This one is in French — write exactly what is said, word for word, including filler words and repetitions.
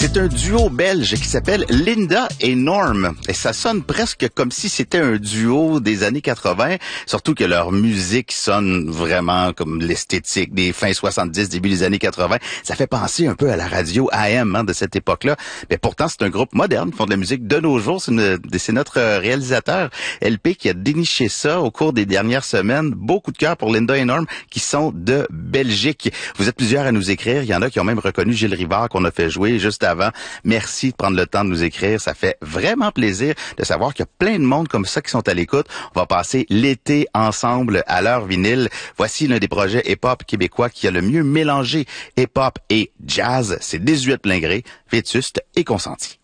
C'est un duo belge qui s'appelle Linda et Norm. Et ça sonne presque comme si c'était un duo des années quatre-vingts. Surtout que leur musique sonne vraiment comme l'esthétique des fins soixante-dix, début des années quatre-vingts. Ça fait penser un peu à la radio A M hein, de cette époque-là. Mais pourtant, c'est un groupe moderne qui font de la musique de nos jours. C'est, une, c'est notre réalisateur L P qui a déniché ça au cours des dernières semaines. Beaucoup de cœur pour Linda et Norm qui sont de Belgique. Vous êtes plusieurs à nous écrire. Il y en a qui ont même reconnu Gilles Rivard qu'on a fait jouer juste avant. Merci de prendre le temps de nous écrire. Ça fait vraiment plaisir de savoir qu'il y a plein de monde comme ça qui sont à l'écoute. On va passer l'été ensemble à l'heure vinyle. Voici l'un des projets hip-hop québécois qui a le mieux mélangé hip-hop et jazz. C'est dix-huit plein gré, vétuste et consenti.